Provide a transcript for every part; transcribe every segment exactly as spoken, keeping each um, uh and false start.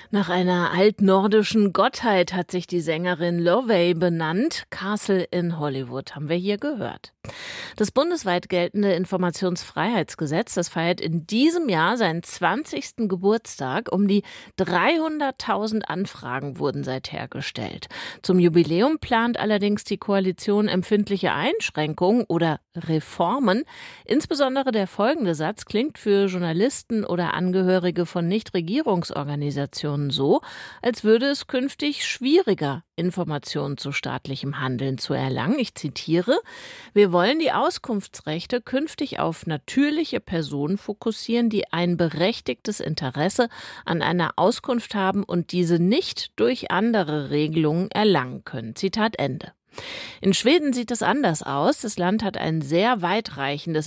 Nach einer altnordischen Gottheit hat sich die Sängerin Lovey benannt. Castle in Hollywood haben wir hier gehört. Das bundesweit geltende Informationsfreiheitsgesetz, das feiert in diesem Jahr seinen zwanzigsten Geburtstag. Um die dreihunderttausend Anfragen wurden seither gestellt. Zum Jubiläum plant allerdings die Koalition empfindliche Einschränkungen oder Reformen. Insbesondere der folgende Satz klingt für Journalisten oder Angehörige von Nichtregierungsorganisationen so, als würde es künftig schwieriger, Informationen zu staatlichem Handeln zu erlangen. Ich zitiere: Wir wollen die Auskunftsrechte künftig auf natürliche Personen fokussieren, die ein berechtigtes Interesse an einer Auskunft haben und diese nicht durch andere Regelungen erlangen können. Zitat Ende. In Schweden sieht es anders aus. Das Land hat ein sehr weitreichendes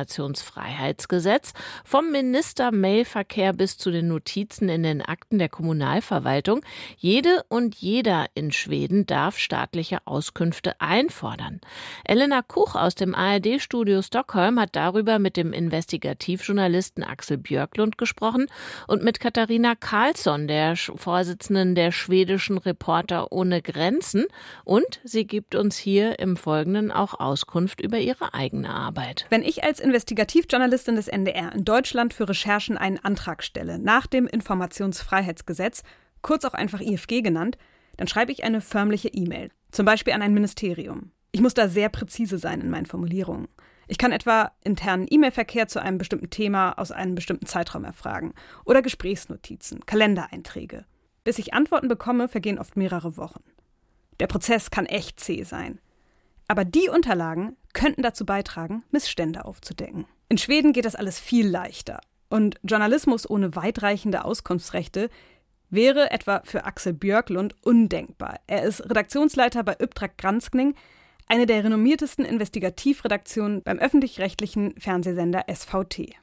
Informationsfreiheitsgesetz. Vom Minister-Mailverkehr bis zu den Notizen in den Akten der Kommunalverwaltung. Jede und jeder in Schweden darf staatliche Auskünfte einfordern. Elena Kuch aus dem A R D-Studio Stockholm hat darüber mit dem Investigativjournalisten Axel Björklund gesprochen und mit Katharina Karlsson, der Vorsitzenden der schwedischen Reporter ohne Grenzen. Und sie gibt uns hier im Folgenden auch Auskunft über ihre eigene Arbeit. Wenn ich als Investigativjournalistin des N D R in Deutschland für Recherchen einen Antrag stelle, nach dem Informationsfreiheitsgesetz, kurz auch einfach I F G genannt, dann schreibe ich eine förmliche E-Mail, zum Beispiel an ein Ministerium. Ich muss da sehr präzise sein in meinen Formulierungen. Ich kann etwa internen E-Mail-Verkehr zu einem bestimmten Thema aus einem bestimmten Zeitraum erfragen oder Gesprächsnotizen, Kalendereinträge. Bis ich Antworten bekomme, vergehen oft mehrere Wochen. Der Prozess kann echt zäh sein. Aber die Unterlagen könnten dazu beitragen, Missstände aufzudecken. In Schweden geht das alles viel leichter. Und Journalismus ohne weitreichende Auskunftsrechte wäre etwa für Axel Björklund undenkbar. Er ist Redaktionsleiter bei Uppdrag Granskning, eine der renommiertesten Investigativredaktionen beim öffentlich-rechtlichen Fernsehsender S V T.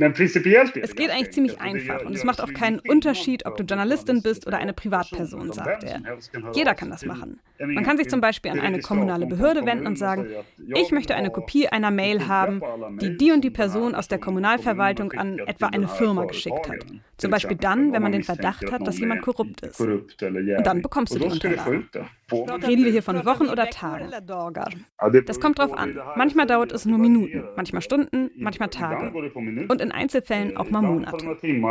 Es geht eigentlich ziemlich einfach und es macht auch keinen Unterschied, ob du Journalistin bist oder eine Privatperson, sagt er. Jeder kann das machen. Man kann sich zum Beispiel an eine kommunale Behörde wenden und sagen, ich möchte eine Kopie einer Mail haben, die die und die Person aus der Kommunalverwaltung an etwa eine Firma geschickt hat. Zum Beispiel dann, wenn man den Verdacht hat, dass jemand korrupt ist. Und dann bekommst du die Unterlagen. Reden wir hier von Wochen oder Tagen? Das kommt drauf an. Manchmal dauert es nur Minuten, manchmal Stunden, manchmal Tage. Und in Einzelfällen auch mal Monate.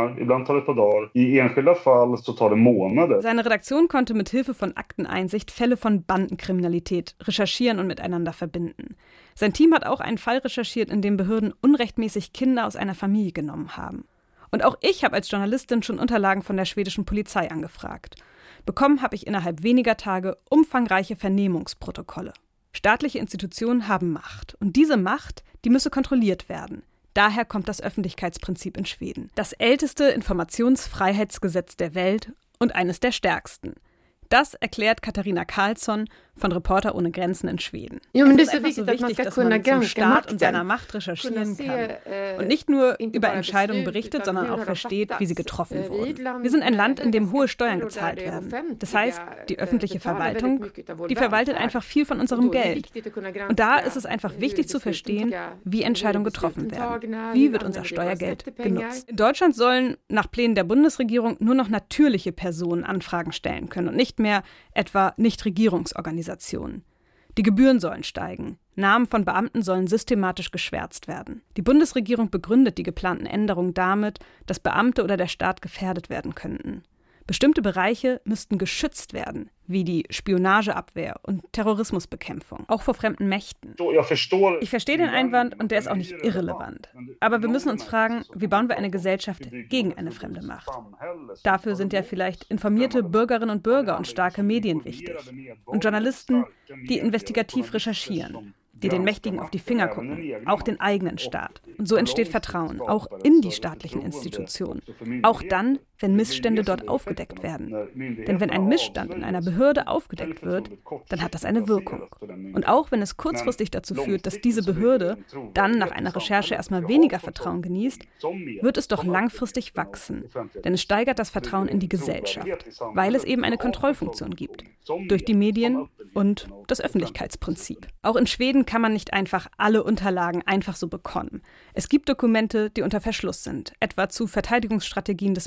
Seine Redaktion konnte mit Hilfe von Akteneinsicht Fälle von Bandenkriminalität recherchieren und miteinander verbinden. Sein Team hat auch einen Fall recherchiert, in dem Behörden unrechtmäßig Kinder aus einer Familie genommen haben. Und auch ich habe als Journalistin schon Unterlagen von der schwedischen Polizei angefragt. Bekommen habe ich innerhalb weniger Tage umfangreiche Vernehmungsprotokolle. Staatliche Institutionen haben Macht. Und diese Macht, die müsse kontrolliert werden. Daher kommt das Öffentlichkeitsprinzip in Schweden. Das älteste Informationsfreiheitsgesetz der Welt und eines der stärksten. Das erklärt Katharina Karlsson von Reporter ohne Grenzen in Schweden. Ja, men es det är ist så einfach so viktigt wichtig, att man dass ska man kunna zum Staat granska und seiner makten. Macht recherchieren Kunna kann. se, äh, Und nicht nur inte über bara Entscheidungen beslut, berichtet, utan sondern hur auch de versteht, wie sie fattats, getroffen äh, wurden. vid Wir sind ein Land, in dem hohe Steuern där gezahlt det werden. offentliga, Das heißt, die äh, öffentliche betalar Verwaltung, väldigt mycket av vår die verwaltet välfärd. einfach viel von unserem Och då är det Geld. viktigt att kunna granska Und da ist es einfach hur wichtig zu besluten verstehen, ska- wie Entscheidungen hur getroffen besluten werden. tagna, Wie hur wird unser använder vi våra Steuergeld skattepengar? genutzt? In Deutschland sollen nach Plänen der Bundesregierung nur noch natürliche Personen Anfragen stellen können und nicht mehr etwa Nichtregierungsorganisationen. Die Gebühren sollen steigen. Namen von Beamten sollen systematisch geschwärzt werden. Die Bundesregierung begründet die geplanten Änderungen damit, dass Beamte oder der Staat gefährdet werden könnten. Bestimmte Bereiche müssten geschützt werden, wie die Spionageabwehr und Terrorismusbekämpfung, auch vor fremden Mächten. Ich verstehe den Einwand und der ist auch nicht irrelevant. Aber wir müssen uns fragen, wie bauen wir eine Gesellschaft gegen eine fremde Macht? Dafür sind ja vielleicht informierte Bürgerinnen und Bürger und starke Medien wichtig. Und Journalisten, die investigativ recherchieren, die den Mächtigen auf die Finger gucken, auch den eigenen Staat. Und so entsteht Vertrauen, auch in die staatlichen Institutionen. Auch dann, wenn Missstände dort aufgedeckt werden. Denn wenn ein Missstand in einer Behörde aufgedeckt wird, dann hat das eine Wirkung. Und auch wenn es kurzfristig dazu führt, dass diese Behörde dann nach einer Recherche erstmal weniger Vertrauen genießt, wird es doch langfristig wachsen. Denn es steigert das Vertrauen in die Gesellschaft, weil es eben eine Kontrollfunktion gibt. Durch die Medien und das Öffentlichkeitsprinzip. Auch in Schweden kann man nicht einfach alle Unterlagen einfach so bekommen. Es gibt Dokumente, die unter Verschluss sind, etwa zu Verteidigungsstrategien des Militärs.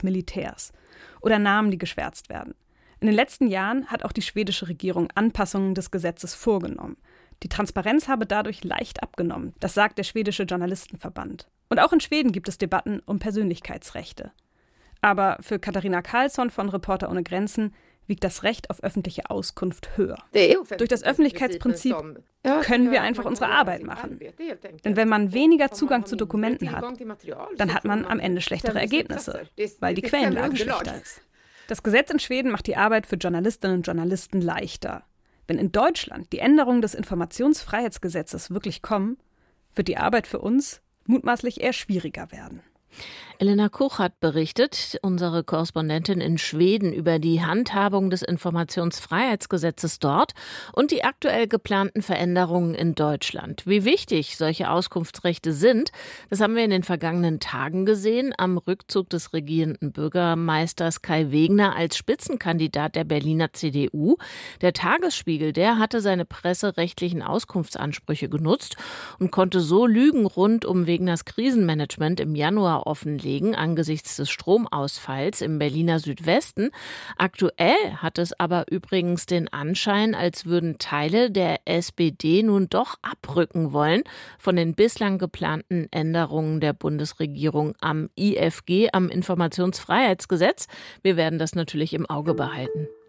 Militärs. Oder Namen, die geschwärzt werden. In den letzten Jahren hat auch die schwedische Regierung Anpassungen des Gesetzes vorgenommen. Die Transparenz habe dadurch leicht abgenommen, das sagt der schwedische Journalistenverband. Und auch in Schweden gibt es Debatten um Persönlichkeitsrechte. Aber für Katharina Karlsson von Reporter ohne Grenzen wiegt das Recht auf öffentliche Auskunft höher. Durch das Öffentlichkeitsprinzip können wir einfach unsere Arbeit machen. Denn wenn man weniger Zugang zu Dokumenten hat, dann hat man am Ende schlechtere Ergebnisse, weil die Quellenlage schlechter ist. Das Gesetz in Schweden macht die Arbeit für Journalistinnen und Journalisten leichter. Wenn in Deutschland die Änderungen des Informationsfreiheitsgesetzes wirklich kommen, wird die Arbeit für uns mutmaßlich eher schwieriger werden. Elena Koch hat berichtet, unsere Korrespondentin in Schweden, über die Handhabung des Informationsfreiheitsgesetzes dort und die aktuell geplanten Veränderungen in Deutschland. Wie wichtig solche Auskunftsrechte sind, das haben wir in den vergangenen Tagen gesehen, am Rückzug des regierenden Bürgermeisters Kai Wegner als Spitzenkandidat der Berliner C D U. Der Tagesspiegel, der hatte seine presserechtlichen Auskunftsansprüche genutzt und konnte so Lügen rund um Wegners Krisenmanagement im Januar offenlegen angesichts des Stromausfalls im Berliner Südwesten. Aktuell hat es aber übrigens den Anschein, als würden Teile der S P D nun doch abrücken wollen von den bislang geplanten Änderungen der Bundesregierung am I F G, am Informationsfreiheitsgesetz. Wir werden das natürlich im Auge behalten.